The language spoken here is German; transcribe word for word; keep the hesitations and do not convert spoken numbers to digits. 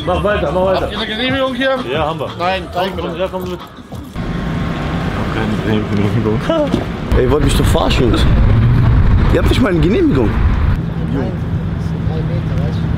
Mach weiter, mach weiter. Habt ihr eine Genehmigung hier? Ja, haben wir. Nein, zeig mir. Ja, komm mit. Keine Genehmigung. Ey, ihr wollt mich doch verarschen, Jungs. Ihr habt nicht mal eine Genehmigung. Nein, das sind drei Meter, weißt du?